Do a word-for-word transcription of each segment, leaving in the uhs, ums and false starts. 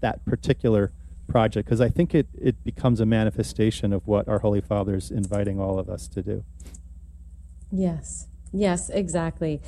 that particular project, because I think it, it becomes a manifestation of what our Holy Father's inviting all of us to do. Yes, yes, exactly.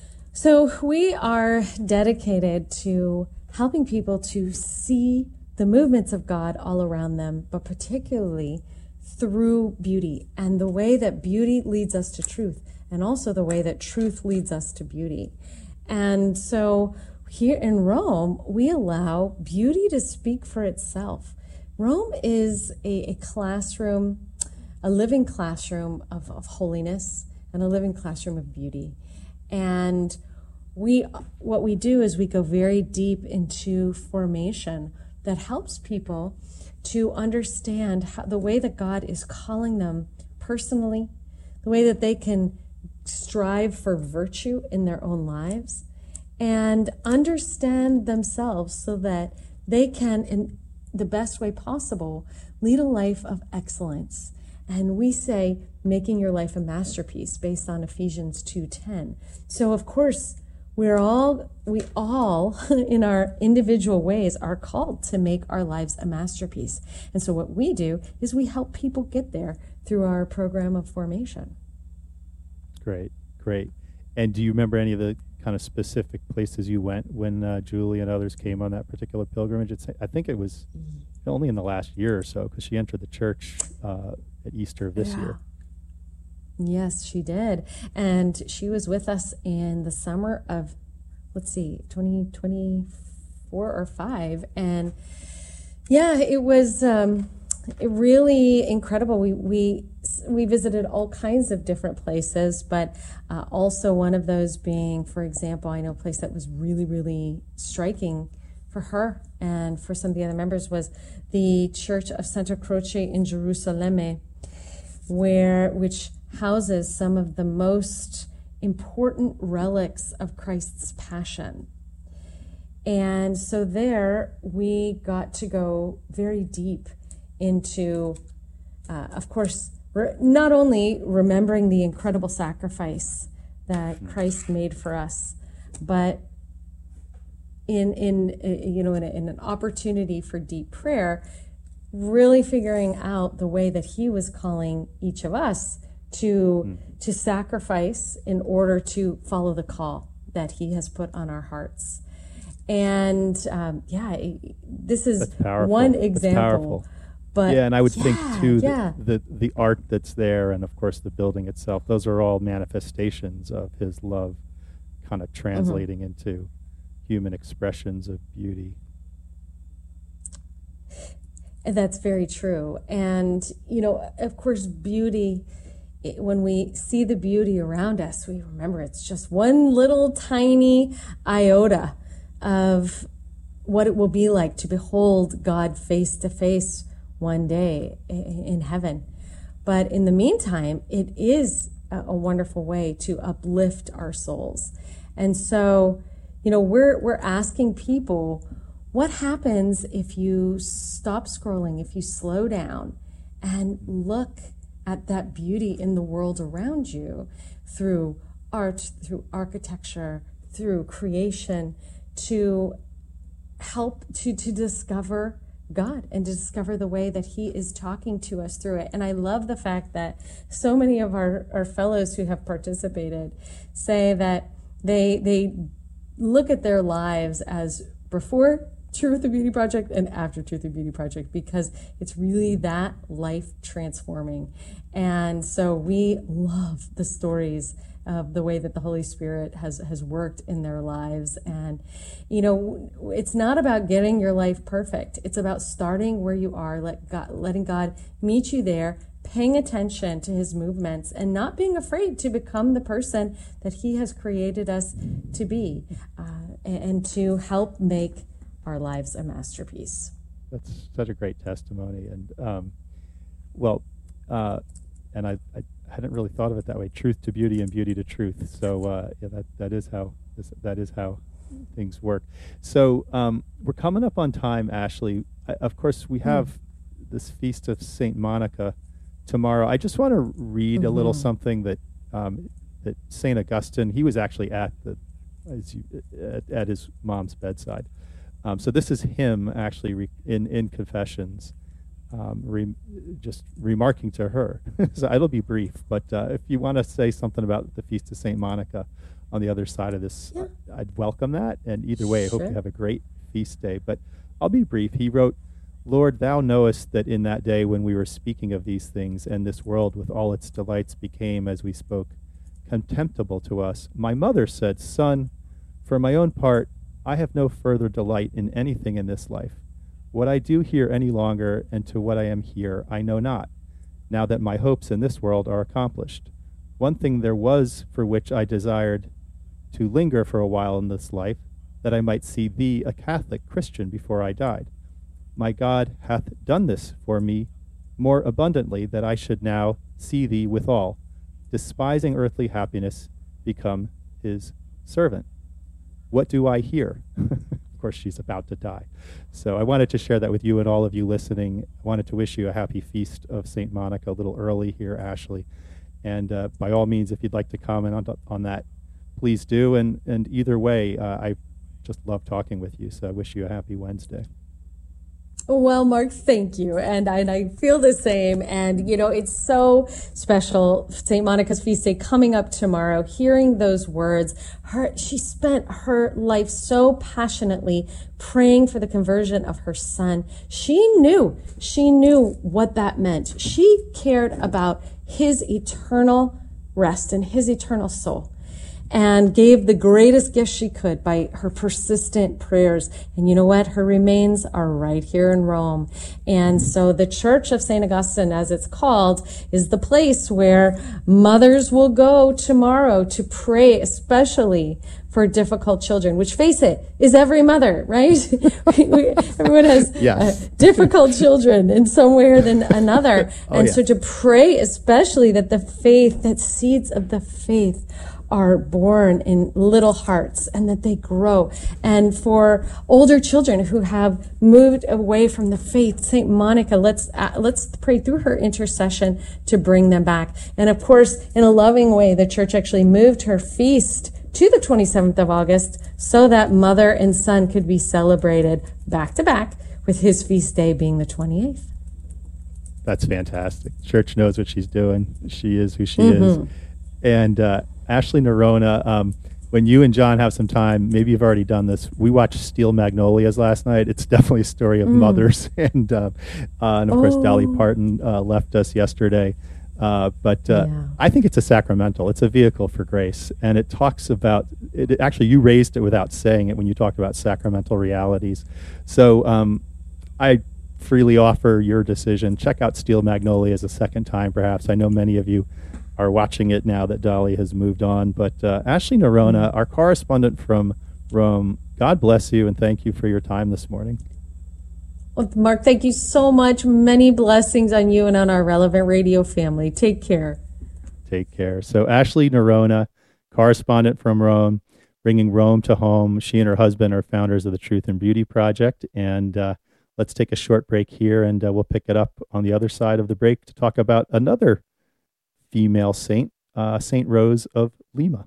So we are dedicated to helping people to see the movements of God all around them, but particularly through beauty and the way that beauty leads us to truth, and also the way that truth leads us to beauty. And so here in Rome, we allow beauty to speak for itself. Rome is a, a classroom, a living classroom of, of holiness and a living classroom of beauty. And we, what we do is we go very deep into formation that helps people to understand how, the way that God is calling them personally, the way that they can strive for virtue in their own lives, and understand themselves so that they can, in the best way possible, lead a life of excellence. And we say, making your life a masterpiece based on Ephesians two ten. So, of course, we're all, we all, in our individual ways, are called to make our lives a masterpiece. And so what we do is we help people get there through our program of formation. Great, great. And do you remember any of the kind of specific places you went when uh, Julie and others came on that particular pilgrimage? It's, I think it was only in the last year or so, because she entered the church uh, at Easter of this yeah. year. Yes, she did. And she was with us in the summer of, let's see, twenty twenty-four or five. And yeah, it was um, really incredible. We, we, we visited all kinds of different places, but uh, also one of those being, for example, I know a place that was really, really striking for her and for some of the other members was the Church of Santa Croce in Jerusalem, where, which houses some of the most important relics of Christ's Passion. And so there we got to go very deep into, uh, of course, re- not only remembering the incredible sacrifice that Christ made for us, but in, in uh, you know, in, a, in an opportunity for deep prayer, really figuring out the way that he was calling each of us to mm. to sacrifice in order to follow the call that he has put on our hearts. And um, yeah, this is one example. But yeah, and I would yeah, think too yeah. that the the art that's there, and of course the building itself, those are all manifestations of his love, kind of translating mm-hmm. into human expressions of beauty. That's very true. And, you know, of course, beauty, it, when we see the beauty around us, we remember it's just one little tiny iota of what it will be like to behold God face to face one day in heaven. But in the meantime, it is a, a wonderful way to uplift our souls. And so, you know, we're we're asking people, what happens if you stop scrolling, if you slow down and look at that beauty in the world around you through art, through architecture, through creation, to help to, to discover God and to discover the way that he is talking to us through it. And I love the fact that so many of our, our fellows who have participated say that they they look at their lives as before Truth and Beauty Project and after Truth and Beauty Project, because it's really that life transforming. And so we love the stories of the way that the Holy Spirit has, has worked in their lives. And, you know, it's not about getting your life perfect. It's about starting where you are, let God, letting God meet you there, paying attention to his movements, and not being afraid to become the person that he has created us to be, uh, and to help make our lives a masterpiece. That's such a great testimony. And, um, well, uh, and I, I hadn't really thought of it that way, truth to beauty and beauty to truth. So uh, yeah, that, that is how this, that is how things work. So um, we're coming up on time, Ashley. I, of course, we have mm. this Feast of Saint Monica tomorrow. I just want to read mm-hmm. a little something that um, that Saint Augustine, he was actually at the as you, at, at his mom's bedside. Um, so this is him actually re- in, in Confessions, um, re- just remarking to her. So it'll be brief, but uh, if you want to say something about the Feast of Saint Monica on the other side of this, Yeah. I'd welcome that. And either way, I hope Sure. you have a great feast day. But I'll be brief. He wrote, Lord, thou knowest that in that day when we were speaking of these things, and this world with all its delights became, as we spoke, contemptible to us, my mother said, Son, for my own part, I have no further delight in anything in this life. What I do here any longer, and to what I am here, I know not, now that my hopes in this world are accomplished. One thing there was for which I desired to linger for a while in this life, that I might see thee a Catholic Christian before I died. My God hath done this for me more abundantly, that I should now see thee withal, despising earthly happiness, become his servant. What do I hear? Of course, she's about to die. So I wanted to share that with you and all of you listening. I wanted to wish you a happy feast of Saint Monica a little early here, Ashley. And uh, by all means, if you'd like to comment on, on that, please do. And, and either way, uh, I just love talking with you. So I wish you a happy Wednesday. Well, Mark, thank you. And I, and I feel the same. And, you know, it's so special. Saint Monica's feast day coming up tomorrow, hearing those words. Her, she spent her life so passionately praying for the conversion of her son. She knew, she knew what that meant. She cared about his eternal rest and his eternal soul, and gave the greatest gift she could by her persistent prayers. And you know what? Her remains are right here in Rome. And so the Church of Saint Augustine, as it's called, is the place where mothers will go tomorrow to pray, especially for difficult children, which, face it, is every mother, right? we, we, everyone has Yes. uh, difficult children in some way or than another. Oh, and yeah. so to pray especially that the faith, that seeds of the faith are born in little hearts and that they grow. And for older children who have moved away from the faith, Saint Monica, let's uh, let's pray through her intercession to bring them back. And of course, in a loving way, the church actually moved her feast to the twenty-seventh of August so that mother and son could be celebrated back to back, with his feast day being the twenty-eighth. That's fantastic. Church knows what she's doing. She is who she Mm-hmm. is. And uh, Ashley Nerona, um, when you and John have some time, maybe you've already done this. We watched Steel Magnolias last night. It's definitely a story of mm. mothers. And, uh, uh, and of course, oh. Dolly Parton uh, left us yesterday. Uh, but uh, yeah. I think it's a sacramental. It's a vehicle for grace. And it talks about, it, actually, you raised it without saying it when you talked about sacramental realities. So um, I freely offer your decision. Check out Steel Magnolias a second time, perhaps. I know many of you are watching it now that Dolly has moved on. But uh, Ashley Nerona, mm-hmm. our correspondent from Rome, God bless you and thank you for your time this morning. Well, Mark, thank you so much. Many blessings on you and on our Relevant Radio family. Take care. Take care. So Ashley Nerona, correspondent from Rome, bringing Rome to home. She and her husband are founders of the Truth and Beauty Project. And uh, let's take a short break here, and uh, we'll pick it up on the other side of the break to talk about another female saint, uh, Saint Rose of Lima.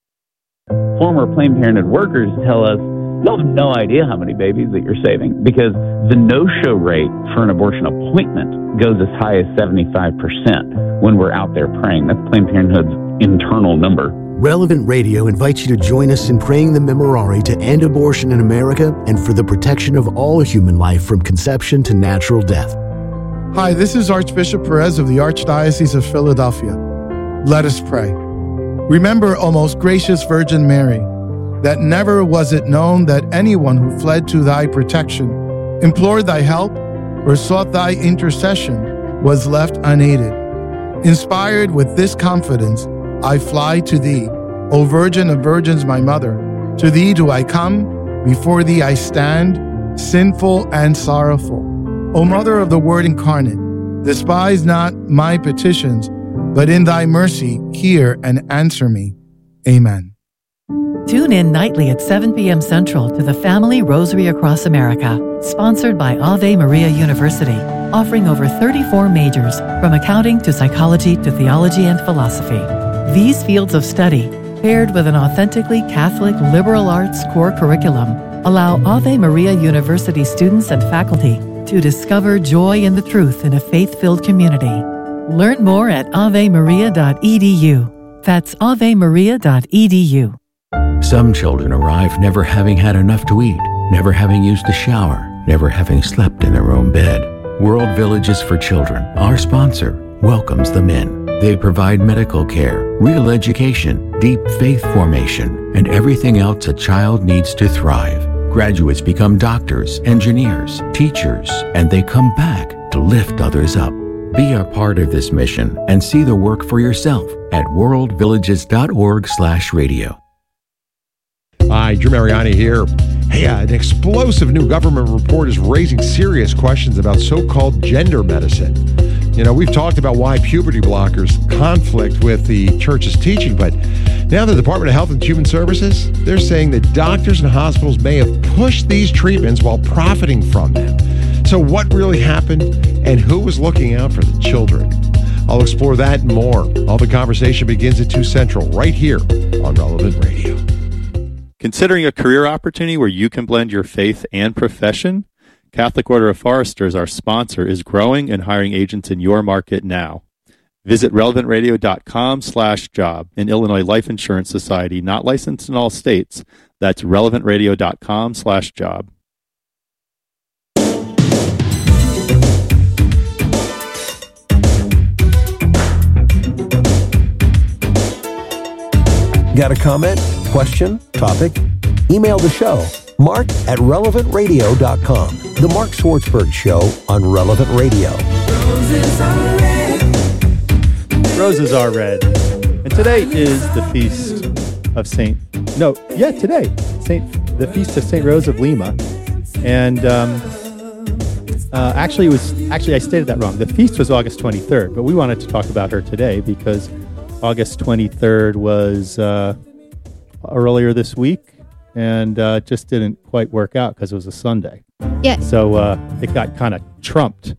Former Planned Parenthood workers tell us, you have no idea how many babies that you're saving, because the no-show rate for an abortion appointment goes as high as seventy-five percent when we're out there praying. That's Planned Parenthood's internal number. Relevant Radio invites you to join us in praying the Memorare to end abortion in America and for the protection of all human life from conception to natural death. Hi, this is Archbishop Perez of the Archdiocese of Philadelphia. Let us pray. Remember, O most gracious Virgin Mary, that never was it known that anyone who fled to thy protection, implored thy help, or sought thy intercession was left unaided. Inspired with this confidence, I fly to thee, O Virgin of Virgins, my mother. To thee do I come, before thee I stand, sinful and sorrowful. O Mother of the Word incarnate, despise not my petitions, but in thy mercy hear and answer me. Amen. Tune in nightly at seven p.m. Central to the Family Rosary Across America, sponsored by Ave Maria University, offering over thirty-four majors, from accounting to psychology to theology and philosophy. These fields of study, paired with an authentically Catholic liberal arts core curriculum, allow Ave Maria University students and faculty to discover joy in the truth in a faith-filled community. Learn more at ave maria dot e d u. That's ave maria dot e d u. Some children arrive never having had enough to eat, never having used a shower, never having slept in their own bed. World Villages for Children, our sponsor, welcomes them in. They provide medical care, real education, deep faith formation, and everything else a child needs to thrive. Graduates become doctors, engineers, teachers, and they come back to lift others up. Be a part of this mission and see the work for yourself at world villages dot org slash radio. Hi, Drew Mariani here. Hey, uh, an explosive new government report is raising serious questions about so-called gender medicine. You know, we've talked about why puberty blockers conflict with the church's teaching, but now the Department of Health and Human Services, they're saying that doctors and hospitals may have pushed these treatments while profiting from them. So what really happened, and who was looking out for the children? I'll explore that and more. All the conversation begins at two Central, right here on Relevant Radio. Considering a career opportunity where you can blend your faith and profession? Catholic Order of Foresters, our sponsor, is growing and hiring agents in your market now. Visit relevant radio dot com slash job. An Illinois Life Insurance Society, not licensed in all states. That's relevant radio dot com slash job. Got a comment, question, topic? Email the show, mark at relevant radio dot com. The Mark Swartzberg Show on Relevant Radio. Roses are red. Roses are red. And today is the feast of Saint... No, yeah, today. Saint, the feast of Saint Rose of Lima. And um, uh, actually, it was... Actually, I stated that wrong. The feast was August twenty-third, but we wanted to talk about her today because August twenty-third was uh, earlier this week, and uh, just didn't quite work out because it was a Sunday. Yeah. So uh, it got kind of trumped.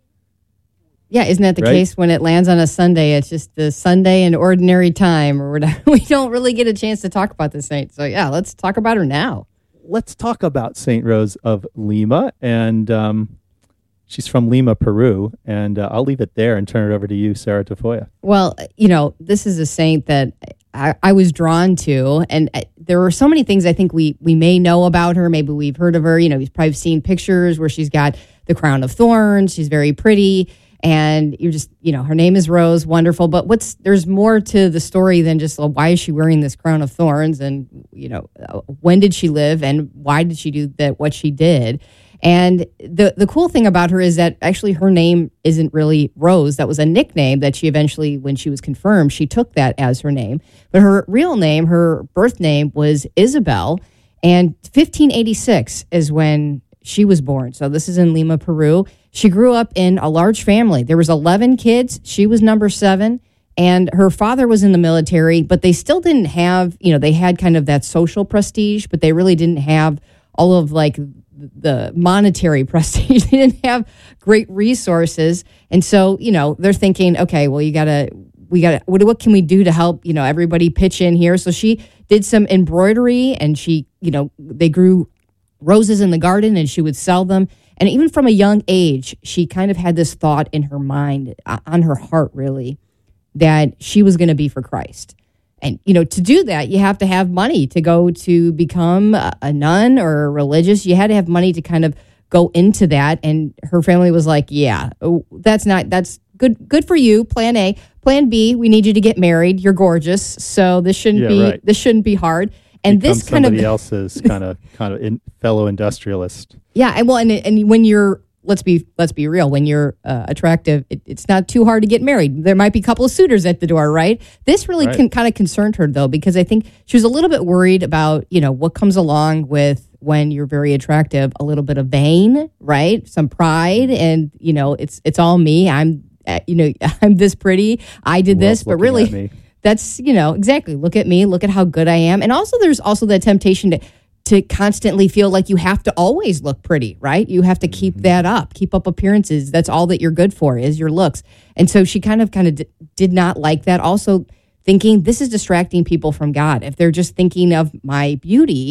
Yeah, isn't that the right? case when it lands on a Sunday? It's just the Sunday in ordinary time, or whatever. We don't really get a chance to talk about this saint. So yeah, let's talk about her now. Let's talk about Saint Rose of Lima, and um, she's from Lima, Peru, and uh, I'll leave it there and turn it over to you, Sarah Tafoya. Well, you know, this is a saint that I, I was drawn to, and uh, there were so many things I think we we may know about her. Maybe we've heard of her. You know, we've probably seen pictures where she's got the crown of thorns. She's very pretty, and you're just, you know, her name is Rose, wonderful. But what's there's more to the story than just, well, why is she wearing this crown of thorns, and you know, when did she live, and why did she do that? What she did. And the the cool thing about her is that actually her name isn't really Rose. That was a nickname that she eventually, when she was confirmed, she took that as her name. But her real name, her birth name, was Isabel. And fifteen eighty-six is when she was born. So this is in Lima, Peru. She grew up in a large family. There was eleven kids. She was number seven. And her father was in the military, but they still didn't have, you know, they had kind of that social prestige, but they really didn't have all of like the monetary prestige. They didn't have great resources. And so, you know, they're thinking, okay, well, you got to, we got to, what, what can we do to help, you know, everybody pitch in here? So she did some embroidery, and she, you know, they grew roses in the garden and she would sell them. And even from a young age, she kind of had this thought in her mind, on her heart, really, that she was going to be for Christ. And, you know, to do that, you have to have money to go to become a, a nun or a religious. You had to have money to kind of go into that. And her family was like, yeah, that's not, that's good, good for you. Plan A. Plan B, we need you to get married. You're gorgeous. So this shouldn't yeah, be, right. this shouldn't be hard. And Become this kind somebody of else's kind of, kind of in, fellow industrialist. Yeah. And well, and, and when you're, let's be, let's be real. When you're uh, attractive, it, it's not too hard to get married. There might be a couple of suitors at the door, right? This really right. can, kind of concerned her, though, because I think she was a little bit worried about, you know, what comes along with when you're very attractive, a little bit of vain, right? Some pride, and, you know, it's, it's all me. I'm, uh, you know, I'm this pretty. I did this, but really that's, you know, exactly. Look at me. Look at how good I am. And also there's also the temptation to, to constantly feel like you have to always look pretty, right? You have to keep mm-hmm. that up, keep up appearances. That's all that you're good for, is your looks. And so she kind of kind of d- did not like that. Also thinking this is distracting people from God. If they're just thinking of my beauty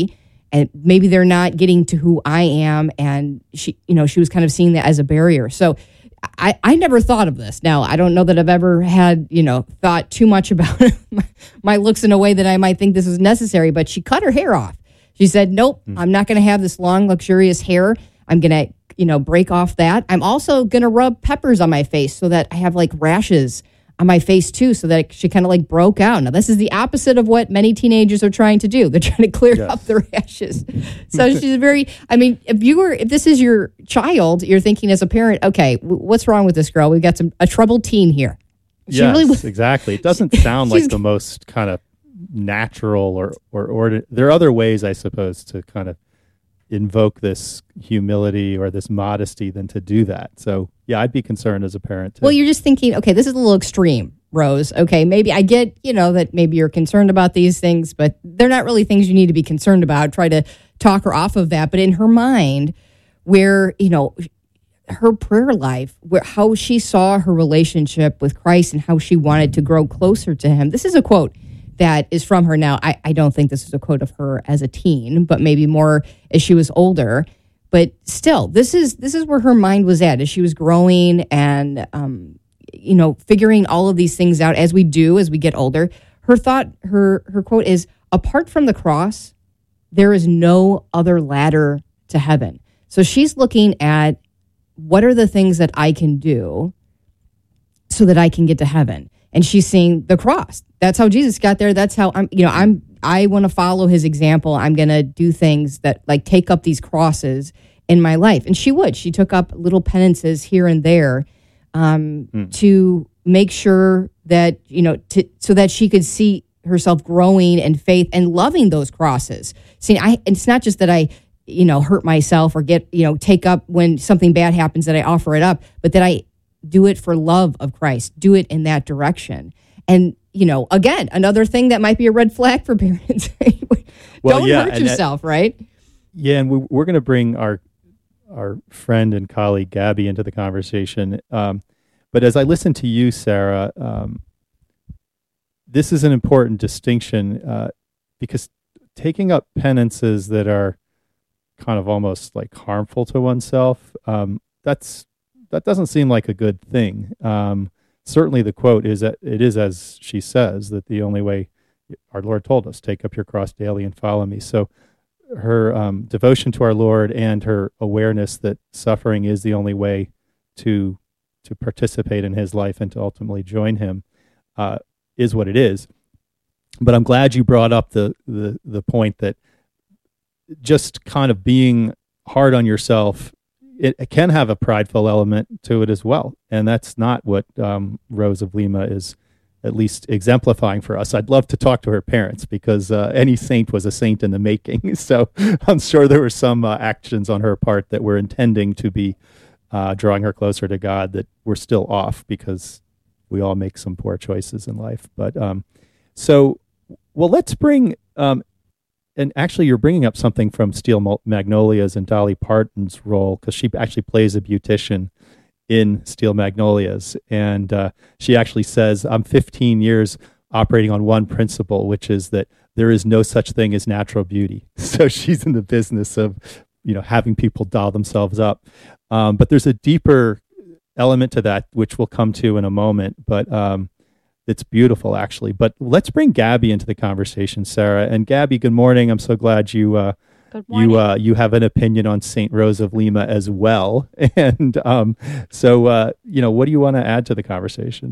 and maybe they're not getting to who I am. And she, you know, she was kind of seeing that as a barrier. So I, I never thought of this. Now, I don't know that I've ever had, you know, thought too much about my, my looks in a way that I might think this is necessary, but she cut her hair off. She said, nope, mm. I'm not going to have this long, luxurious hair. I'm going to, you know, break off that. I'm also going to rub peppers on my face so that I have like rashes on my face too, so that she kind of like broke out. Now, this is the opposite of what many teenagers are trying to do. They're trying to clear yes. up the rashes. So she's very, I mean, if you were, if this is your child, you're thinking as a parent, okay, w- what's wrong with this girl? We've got some a troubled teen here. She yes, really, exactly. It doesn't sound like the most kind of natural or, or, or, there are other ways, I suppose, to kind of invoke this humility or this modesty than to do that. So yeah, I'd be concerned as a parent too. Well, you're just thinking, okay, this is a little extreme, Rose. Okay, maybe I get, you know, that maybe you're concerned about these things, but they're not really things you need to be concerned about. Try to talk her off of that. But in her mind, where, you know, her prayer life, where how she saw her relationship with Christ and how she wanted to grow closer to him. This is a quote that is from her now. I, I don't think this is a quote of her as a teen, but maybe more as she was older. But still, this is this is where her mind was at as she was growing and, um, you know, figuring all of these things out as we do as we get older. Her thought, her her quote is, apart from the cross, there is no other ladder to heaven. So she's looking at what are the things that I can do so that I can get to heaven. And she's seeing the cross. That's how Jesus got there. That's how I'm, you know, I'm, I want to follow his example. I'm going to do things that like take up these crosses in my life. And she would, she took up little penances here and there um, mm. to make sure that, you know, to, so that she could see herself growing in faith and loving those crosses. See, I, it's not just that I, you know, hurt myself or get, you know, take up when something bad happens that I offer it up, but that I do it for love of Christ, do it in that direction. And, you know, again, another thing that might be a red flag for parents. well, Don't yeah, hurt yourself, that, right? Yeah, and we, we're going to bring our our friend and colleague Gabby into the conversation. Um, but as I listen to you, Sarah, um, this is an important distinction uh, because taking up penances that are kind of almost like harmful to oneself, um, that's that doesn't seem like a good thing. Um, certainly the quote is that it is as she says, that the only way our Lord told us, take up your cross daily and follow me. So her um, devotion to our Lord and her awareness that suffering is the only way to to participate in his life and to ultimately join him uh, is what it is. But I'm glad you brought up the, the, the point that just kind of being hard on yourself, it, it can have a prideful element to it as well. And that's not what um, Rose of Lima is at least exemplifying for us. I'd love to talk to her parents because uh, any saint was a saint in the making. So I'm sure there were some uh, actions on her part that were intending to be uh, drawing her closer to God that were still off because we all make some poor choices in life. But um, so, well, let's bring, um, and actually you're bringing up something from Steel Magnolias and Dolly Parton's role because she actually plays a beautician in Steel Magnolias. And uh, she actually says, I'm fifteen years operating on one principle, which is that there is no such thing as natural beauty. So she's in the business of, you know, having people doll themselves up. Um, but there's a deeper element to that, which we'll come to in a moment. But um, it's beautiful, actually. But let's bring Gabby into the conversation, Sarah. And Gabby, good morning. I'm so glad you uh, you uh, you have an opinion on Saint Rose of Lima as well. And um, so, uh, you know, what do you want to add to the conversation?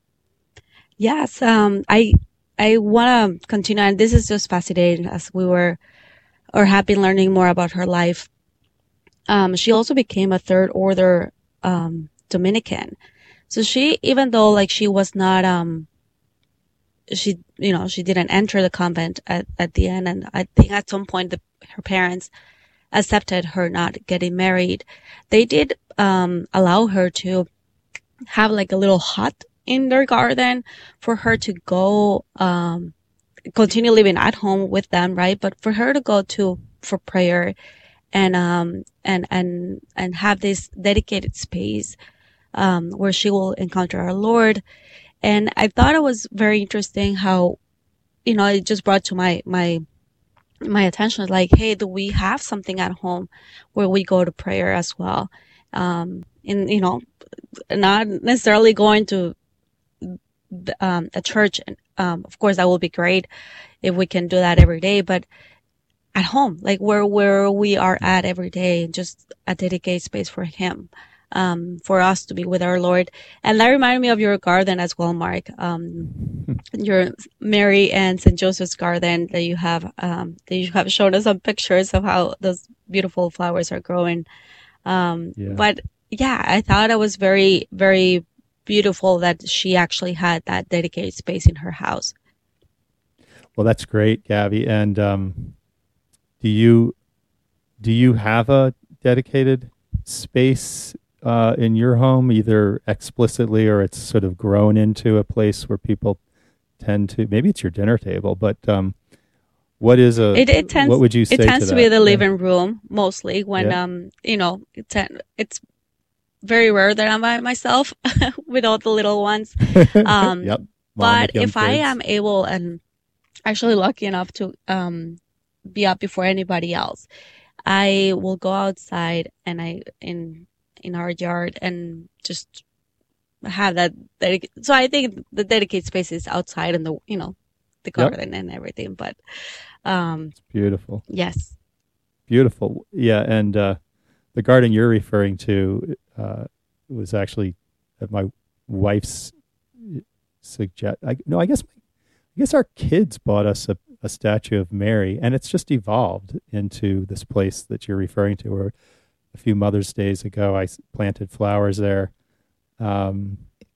Yes, um, I I want to continue, and this is just fascinating as we were or have been learning more about her life. Um, she also became a third order um, Dominican. So she, even though like she was not, um, she, you know, she didn't enter the convent at, at the end. And I think at some point the, her parents accepted her not getting married. They did, um, allow her to have like a little hut in their garden for her to go, um, continue living at home with them. Right. But for her to go to, for prayer and, um, and, and, and have this dedicated space Um, where she will encounter our Lord. And I thought it was very interesting how, you know, it just brought to my, my my attention. Like, hey, do we have something at home where we go to prayer as well? Um, and, you know, not necessarily going to um, a church. Um, of course, that would be great if we can do that every day, but at home, like where, where we are at every day, just a dedicated space for him, um, for us to be with our Lord. And that reminded me of your garden as well, Mark. Um, your Mary and Saint Joseph's garden that you have, um, that you have shown us some pictures of how those beautiful flowers are growing. Um, yeah. But yeah, I thought it was very, very beautiful that she actually had that dedicated space in her house. Well, that's great, Gabby. And, um, do you, do you have a dedicated space, uh, in your home, either explicitly or it's sort of grown into a place where people tend to, maybe it's your dinner table, but, um, what is a, it, it tends, what would you say it tends to, to that? be the living room mostly when, yeah. um, you know, it's, it's very rare that I'm by myself with all the little ones. Um, yep. But if kids. I am able and actually lucky enough to, um, be up before anybody else, I will go outside and I, in, in our yard and just have that. Dedic- so I think the dedicated space is outside in the, you know, the garden yep. and everything, but, um, it's beautiful. Yes. Beautiful. Yeah. And, uh, the garden you're referring to, uh, was actually my wife's suggest. I, no, I guess, I guess our kids bought us a, a statue of Mary, and it's just evolved into this place that you're referring to. Where a few Mother's Days ago, I planted flowers there. Um,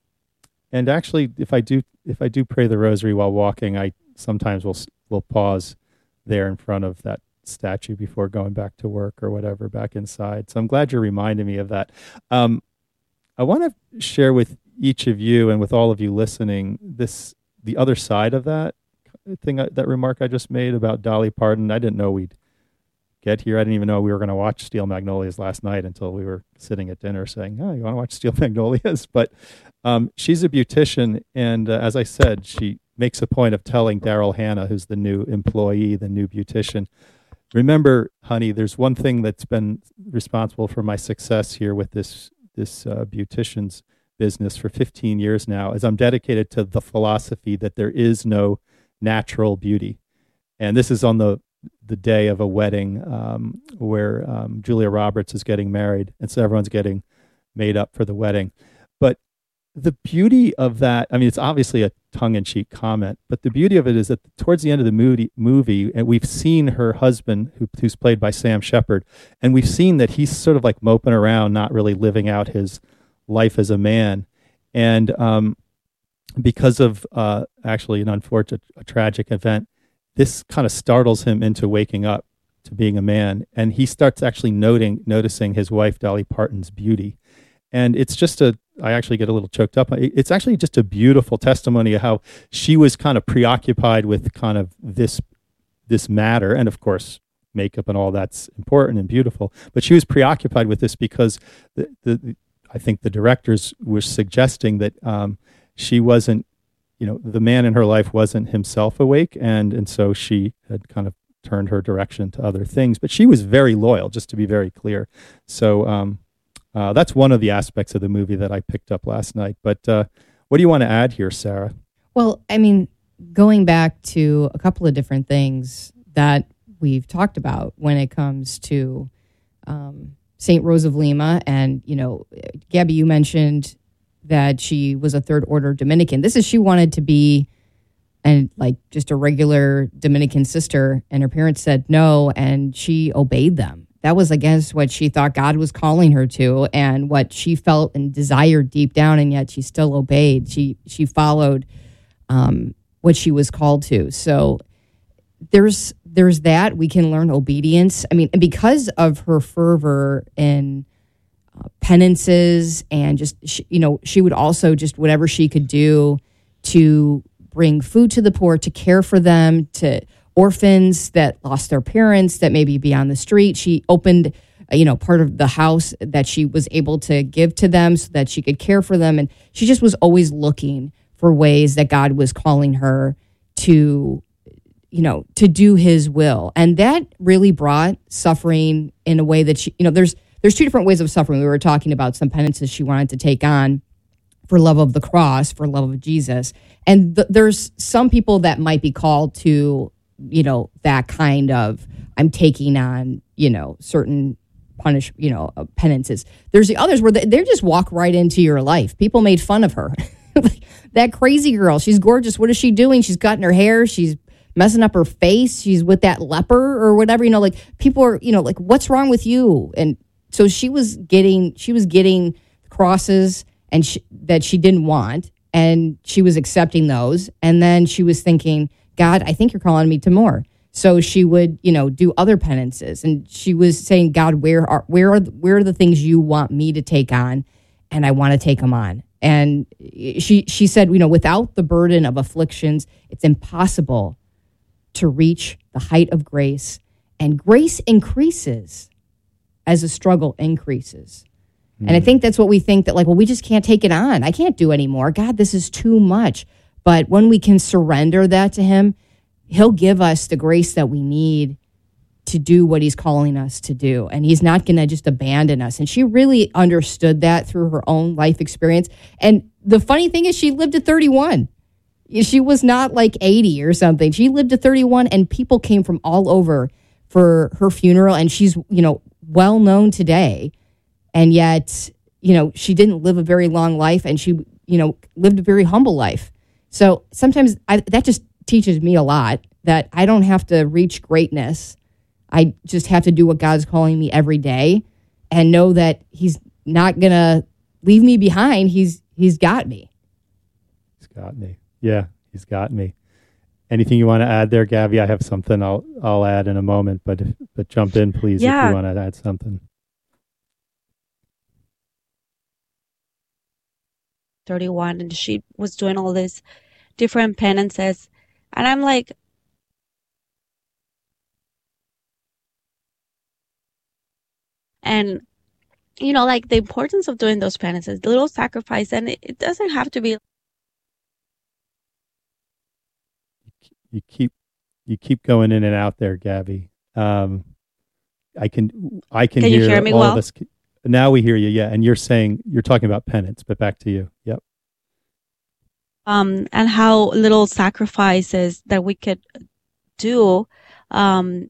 and actually, if I do, if I do pray the Rosary while walking, I sometimes will will pause there in front of that statue before going back to work or whatever, back inside. So I'm glad you're reminding me of that. Um, I want to share with each of you and with all of you listening this the other side of that thing, that remark I just made about Dolly Parton. I didn't know we'd get here. I didn't even know we were going to watch Steel Magnolias last night until we were sitting at dinner saying, oh, you want to watch Steel Magnolias? But um, she's a beautician, and uh, as I said, she makes a point of telling Daryl Hannah, who's the new employee, the new beautician, remember, honey, there's one thing that's been responsible for my success here with this this uh, beautician's business for fifteen years now, is I'm dedicated to the philosophy that there is no natural beauty. And this is on the the day of a wedding um, where um, Julia Roberts is getting married, and so everyone's getting made up for the wedding. But the beauty of that, I mean, it's obviously a tongue-in-cheek comment, but the beauty of it is that towards the end of the movie, movie and we've seen her husband, who, who's played by Sam Shepard, and we've seen that he's sort of like moping around, not really living out his life as a man. And um, because of uh, actually an unfortunate, a tragic event, this kind of startles him into waking up to being a man. And he starts actually noting, noticing his wife, Dolly Parton's beauty. And it's just a, I actually get a little choked up. It's actually just a beautiful testimony of how she was kind of preoccupied with kind of this, this matter. And of course, makeup and all that's important and beautiful. But she was preoccupied with this because the, the I think the directors were suggesting that um, she wasn't, you know, the man in her life wasn't himself awake. And, and so she had kind of turned her direction to other things. But she was very loyal, just to be very clear. So, um, Uh, that's one of the aspects of the movie that I picked up last night. But uh, what do you want to add here, Sarah? Well, I mean, going back to a couple of different things that we've talked about when it comes to um, Saint Rose of Lima. And, you know, Gabby, you mentioned that she was a third order Dominican. This is, she wanted to be and like just a regular Dominican sister, and her parents said no, and she obeyed them. That was against what she thought God was calling her to and what she felt and desired deep down, and yet she still obeyed. She she followed um, what she was called to. So there's there's that. We can learn obedience. I mean, and because of her fervor in uh, penances and just, she, you know, she would also just whatever she could do to bring food to the poor, to care for them, to orphans that lost their parents, that maybe be on the street. She opened, you know, part of the house that she was able to give to them so that she could care for them. And she just was always looking for ways that God was calling her to, you know, to do his will. And that really brought suffering in a way that she, you know, there's there's two different ways of suffering. We were talking about some penances she wanted to take on for love of the cross, for love of Jesus. And th- there's some people that might be called to, you know, that kind of, I'm taking on, you know, certain punish, you know, uh, penances. There's the others where they, they just walk right into your life. People made fun of her. That crazy girl, she's gorgeous. What is she doing? She's cutting her hair. She's messing up her face. She's with that leper or whatever, you know, like people are, you know, like, what's wrong with you? And so she was getting, she was getting crosses and she, that she didn't want. And she was accepting those. And then she was thinking, God, I think you're calling me to more. So she would, you know, do other penances. And she was saying, God, where are, where are, where are the things you want me to take on? And I want to take them on. And she, she said, you know, without the burden of afflictions, it's impossible to reach the height of grace. And grace increases as the struggle increases. Mm. And I think that's what we think, that like, well, we just can't take it on. I can't do anymore. God, this is too much. But when we can surrender that to him, he'll give us the grace that we need to do what he's calling us to do. And he's not going to just abandon us. And she really understood that through her own life experience. And the funny thing is she lived to thirty-one. She was not like eighty or something. She lived to thirty-one, and people came from all over for her funeral. And she's, you know, well known today. And yet, you know, she didn't live a very long life, and she, you know, lived a very humble life. So sometimes I, that just teaches me a lot, that I don't have to reach greatness. I just have to do what God's calling me every day and know that he's not going to leave me behind. He's He's got me. He's got me. Yeah, he's got me. Anything you want to add there, Gabby? I have something I'll I'll add in a moment, but if, but jump in, please, yeah. if you want to add something. thirty-one, and she was doing all these different penances. And I'm like, and, you know, like the importance of doing those penances, the little sacrifice, and it, it doesn't have to be. You keep you keep going in and out there, Gabby. Um, I can I can, can hear, you hear me all well? of us. Now we hear you, yeah. And you're saying, you're talking about penance, but back to you. Yep. Um, and how little sacrifices that we could do. Um,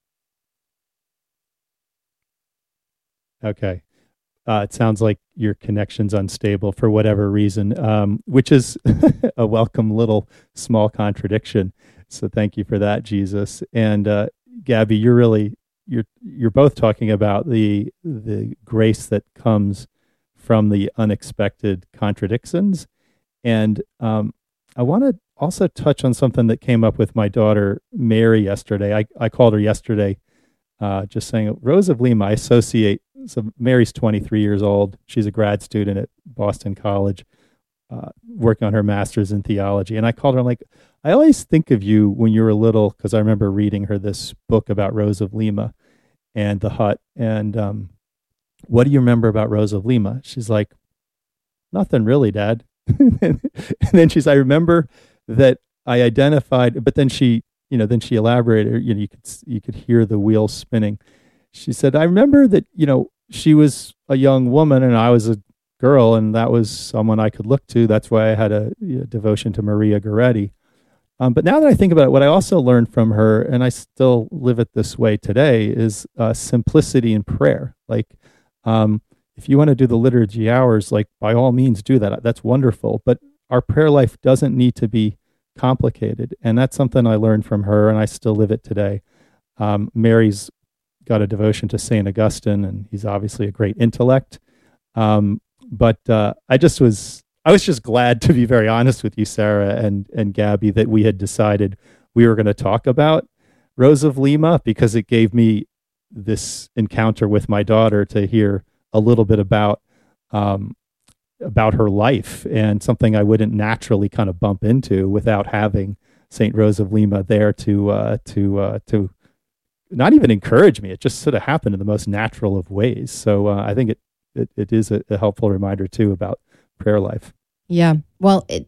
okay. Uh, it sounds like your connection's unstable for whatever reason, um, which is a welcome little small contradiction. So thank you for that, Jesus. And uh, Gabby, you're really you're you're both talking about the the grace that comes from the unexpected contradictions. And um, I want to also touch on something that came up with my daughter, Mary, yesterday. I, I called her yesterday, uh, just saying, Rose of Lima, I associate, so Mary's twenty-three years old. She's a grad student at Boston College, uh, working on her master's in theology. And I called her, I'm like, I always think of you when you were little, because I remember reading her this book about Rose of Lima and the hut. And um, what do you remember about Rose of Lima? She's like, nothing really, Dad. And then she's, I remember that I identified, but then she, you know, then she elaborated, you know, you could, you could hear the wheels spinning. She said, I remember that, you know, she was a young woman and I was a girl, and that was someone I could look to. That's why I had a, you know, devotion to Maria Goretti. Um, but now that I think about it, what I also learned from her, and I still live it this way today, is uh, simplicity in prayer. Like, um, if you want to do the liturgy hours, like, by all means do that. That's wonderful. But our prayer life doesn't need to be complicated. And that's something I learned from her, and I still live it today. Um, Mary's got a devotion to Saint Augustine, and he's obviously a great intellect. Um, but uh, I just was, I was just glad, to be very honest with you, Sarah and, and Gabby, that we had decided we were going to talk about Rose of Lima, because it gave me this encounter with my daughter to hear a little bit about um, about her life, and something I wouldn't naturally kind of bump into without having Saint Rose of Lima there to uh, to uh, to not even encourage me. It just sort of happened in the most natural of ways. So uh, I think it it, it is a, a helpful reminder too about prayer life. Yeah. Well, it,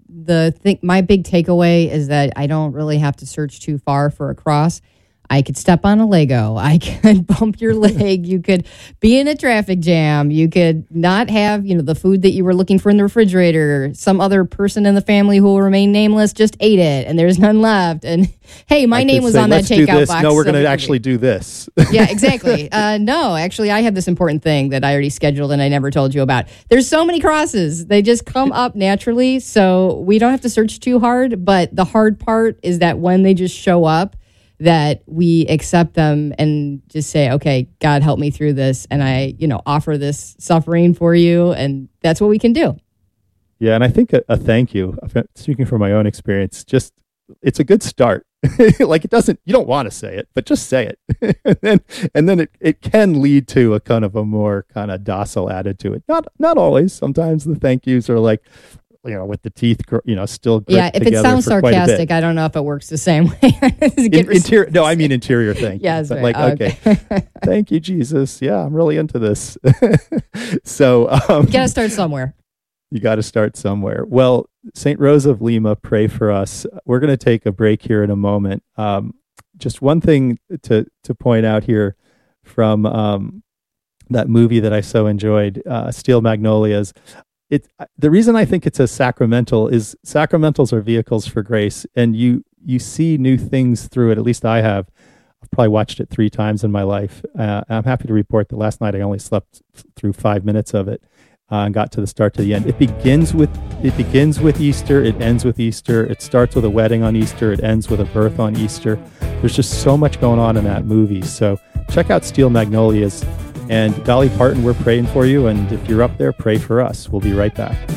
the thing, my big takeaway is that I don't really have to search too far for a cross. I could step on a Lego. I could bump your leg. You could be in a traffic jam. You could not have, you know, the food that you were looking for in the refrigerator. Some other person in the family who will remain nameless just ate it, and there's none left. And hey, my I name was say, on that Let's do takeout this. box. No, we're so going to actually do this. Yeah, exactly. Uh, no, actually, I have this important thing that I already scheduled and I never told you about. There's so many crosses. They just come up naturally, so we don't have to search too hard. But the hard part is that when they just show up, that we accept them and just say, okay, God, help me through this. And I, you know, offer this suffering for you. And that's what we can do. Yeah, and I think a, a thank you, speaking from my own experience, just it's a good start. Like it doesn't, you don't want to say it, but just say it. and then, and then it, it can lead to a kind of a more kind of docile attitude to it. Not, not always. Sometimes the thank yous are like, you know, with the teeth, you know, still yeah. If it sounds sarcastic, I don't know if it works the same way. In, interior, no, I mean interior thank yeah, you. But right. like, okay, okay. Thank you, Jesus. Yeah, I'm really into this. so um, you got to start somewhere. You got to start somewhere. Well, Saint Rose of Lima, pray for us. We're going to take a break here in a moment. Um, just one thing to to point out here from um, that movie that I so enjoyed, uh, Steel Magnolias. It, the reason I think it's a sacramental is sacramentals are vehicles for grace, and you you see new things through it. At least I have. I've probably watched it three times in my life. Uh, I'm happy to report that last night I only slept through five minutes of it uh, and got to the start to the end. It begins with it begins with Easter. It ends with Easter. It starts with a wedding on Easter. It ends with a birth on Easter. There's just so much going on in that movie. So check out Steel Magnolias. And Dolly Parton, we're praying for you. And if you're up there, pray for us. We'll be right back.